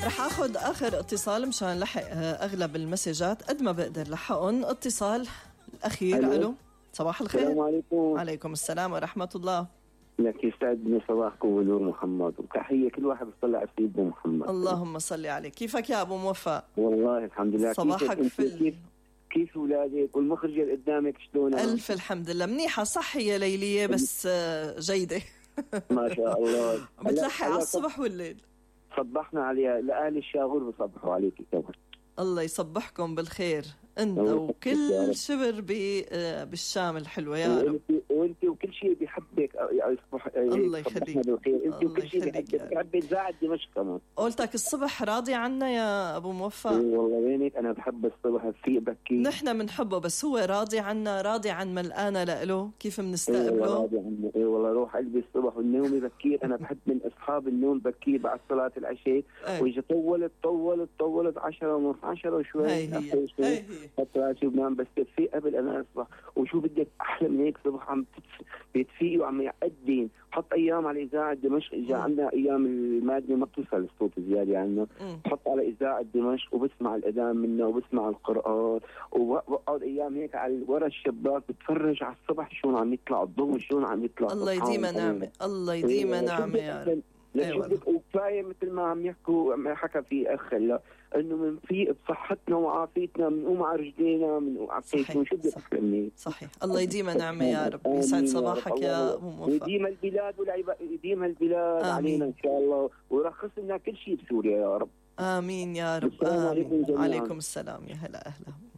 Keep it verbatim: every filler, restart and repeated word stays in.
رح اخذ اخر اتصال مشان لحق اغلب المسجات قد ما بقدر لحقهم. اتصال الاخير. الو صباح الخير. السلام عليكم. وعليكم السلام ورحمه الله. لك يسعدني صباحكم ونور محمد، وتحيه كل واحد بيطلع على سيدنا محمد. اللهم صل عليه. كيفك يا ابو موفق؟ والله الحمد لله. صباحك فل. كيف كيف اولادك والمخرجه اللي قدامك شلونها؟ الف الحمد لله منيحه صحيه ليليه بس جيده ما شاء الله. بتلحق على الصبح والليل. صبحنا عليها لاهل الشاغور بصبحوا عليكي كمان. الله يصبحكم بالخير انت وكل شبر بالشام الحلوه يا رب. وانت وكل شيء بيحبك يصبح. الله يخليك. انت وكل شيء بيحبك زاد دمشق كمان. قولتك الصبح راضي عنا يا ابو موفق؟ والله وينك انا بحب الصبح الفيق بكي. نحن بنحبه بس هو راضي عنا، راضي عن ملقانا له كيف بنستقبله. ايه راضي عنه. ايه والله روح قلبي الصبح والنوم بكير. انا بحب من اصحاب النوم بكير بعد صلاه العشاء. ايه. ويجي طولت طولت طولت عشرة ونص عشرة وشوي. هي هي هي فترة شو بنام بس تفيق قبل أنا أصبح. وشو بدك أحلى من هيك صبح عم بتفيقي وعم يقدين. حط أيام على إذاعة دمشق. إذا عندنا أيام المادة ما بتوصل الصوت زيادة عنه. حط على إذاعة دمشق وبسمع الأذان منه وبسمع القرآن وبقعد أيام هيك على ورا الشباك بتفرج على الصبح شلون عم يطلع الضوء شلون عم يطلع. الله يديمها نعمة. الله يديمها نعمة يا رب. أيوة. وكفاية مثل ما عم يحكوا ما حكى في أخ لا إنه من في بصحتنا وعافيتنا بنقوم على رجلينا بنقوم على بيتنا. شو بدك أحلى. صحيح. الله يديمها نعمة يا رب. يسعد صباحك يا أبو موفق. يديم البلاد والعباد يديم البلاد آمين. علينا إن شاء الله ويرخص لنا كل شيء بسوريا يا رب. آمين يا رب. آمين. عليكم السلام. يا هلا أهلا.